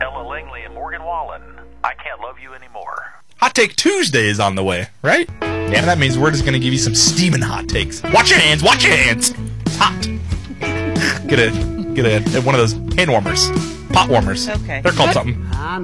Ella Langley and Morgan Wallen. I Can't Love You Anymore. Hot Take Tuesday is on the way, right? Yeah, that means we're just going to give you some steaming hot takes. Watch your hands, watch your hands. It's hot. Get one of those hand warmers, pot warmers. Okay. They're called something.